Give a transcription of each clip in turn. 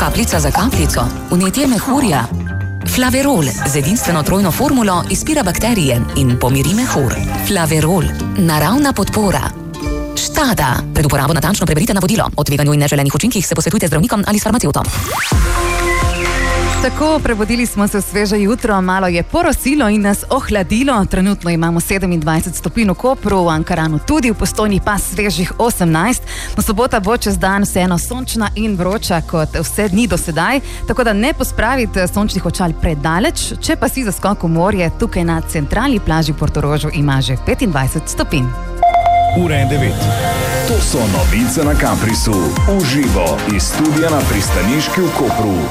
Kapljica za kapljico, vnetje mehurja. Flaverol z edinstveno trojno formulo izpira bakterije in pomiri mehur. Flaverol, naravna podpora. Štada. Pred uporabo natančno preberite navodilo. O tveganju in neželenih učinkih se posvetujte z zdravnikom ali s farmacevtom. Tako, prebudili smo se v sveže jutro, malo je porosilo in nas ohladilo. Trenutno imamo 27 stopinj v Kopru, v Ankaranu tudi, v Postojni pa svežih 18. No, sobota bo čez dan vseeno sončna in vroča kot vse dni do sedaj, tako da ne pospravite sončnih očal predaleč. Če pa si za skok v morje, tukaj na centralni plaži v Portorožu ima že 25 stopinj. Ura je 9. To so novice na Kaprisu. Uživo iz studia na Pristaniški v Kopru.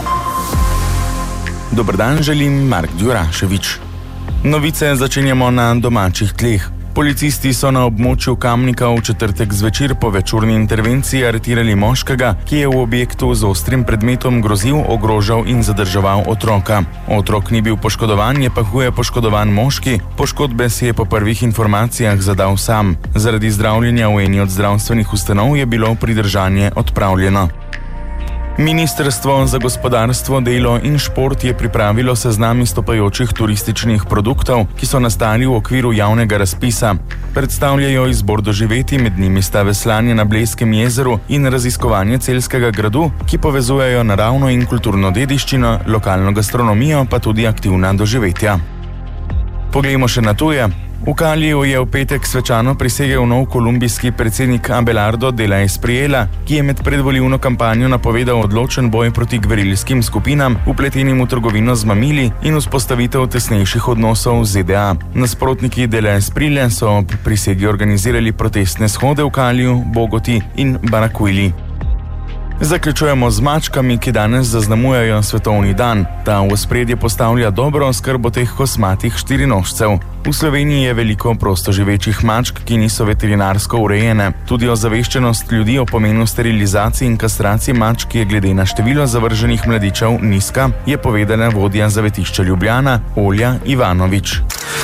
Dober dan, želim Mark Djuraševič. Novice začenjamo na domačih tleh. Policisti so na območju Kamnika v četrtek zvečer po večurni intervenciji aretirali moškega, ki je v objektu z ostrim predmetom grozil, ogrožal in zadrževal otroka. Otrok ni bil poškodovan, je pa huje poškodovan moški. Poškodbe si je po prvih informacijah zadal sam. Zaradi zdravljenja v eni od zdravstvenih ustanov je bilo pridržanje odpravljeno. Ministrstvo za gospodarstvo, delo in šport je pripravilo seznam izstopajočih turističnih produktov, ki so nastali v okviru javnega razpisa. Predstavljajo izbor doživetij, med njimi sta veslanje na Blejskem jezeru in raziskovanje Celjskega gradu, ki povezujejo naravno in kulturno dediščino, lokalno gastronomijo pa tudi aktivna doživetja. Poglejmo še na tuje. V Kaliju je v petek svečano prisegel nov kolumbijski predsednik Abelardo de la Espriella, ki je med predvolilno kampanjo napovedal odločen boj proti gverilskim skupinam, vpletenim v trgovino z mamili in vzpostavitev tesnejših odnosov z ZDA. Nasprotniki de la Esprielle so ob prisegi organizirali protestne shode v Kaliju, Bogoti in Barakuili. Zaključujemo z mačkami, ki danes zaznamujejo svetovni dan. Ta v ospredje postavlja dobro oskrbo teh kosmatih štirinožcev. V Sloveniji je veliko prostoživečih mačk, ki niso veterinarsko urejene. Tudi ozaveščenost ljudi o pomenu sterilizaciji in kastraciji mačk je glede na število zavrženih mladičev nizka, je povedala vodja zavetišča Ljubljana Olja Ivanovič.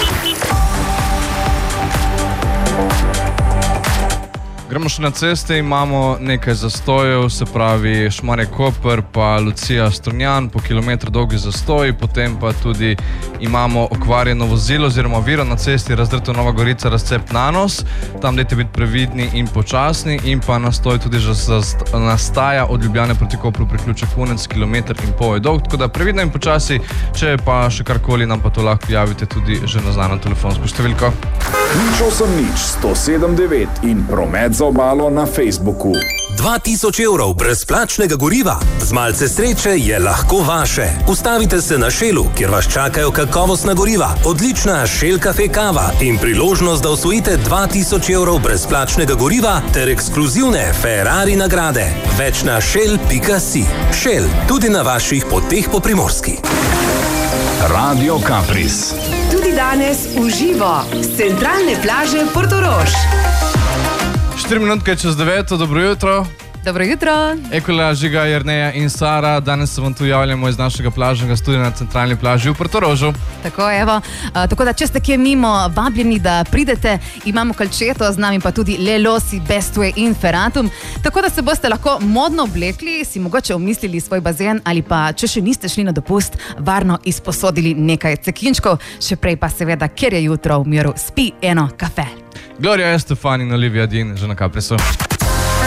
Gremo še na ceste, imamo nekaj zastojev, se pravi Šmarje-Koper pa Lucija-Strunjan, po kilometru dolgi zastoj, potem pa tudi imamo okvarjeno vozilo oziroma oviro na cesti Razdrto Nova Gorica, razcep Nanos, tam dajte biti previdni in počasni, in pa nastoj tudi že nastaja od Ljubljane proti Kopru priključek Kunec, kilometr in pol je dolg, tako da previdno in počasi, če pa še karkoli, nam pa to lahko javite tudi že na znano telefonsko številko. Nič 107.9 in promet za obalo na Facebooku. 2000 evrov brezplačnega goriva. Z malce sreče je lahko vaše. Ustavite se na Shellu, kjer vas čakajo kakovostna goriva, odlična Shell Cafe kava in priložnost, da osvojite 2000 evrov brezplačnega goriva ter ekskluzivne Ferrari nagrade. Več na shell.si. Shell, tudi na vaših poteh po Primorski. Radio Kapris. Tudi danes uživo z centralne plaže Portorož. 4 minutke čez 9, dobro jutro. Dobro jutro. Ekola, Žiga, Jerneja in Sara, danes se vam tu javljamo iz našega plažnega studia na centralni plaži v Portorožu. Tako, evo. Tako da, če ste kje mimo, vabljeni, da pridete, imamo kalčeto, z nami pa tudi Lelosi, Bestway in Ferratum. Tako da se boste lahko modno oblekli, si mogoče omislili svoj bazen ali pa, če še niste šli na dopust, varno izposodili nekaj cekinčkov, še prej pa seveda, ker je jutro v miru, spi eno kafe. Gloria Estefan in Olivia Dean, že na Kaprisu.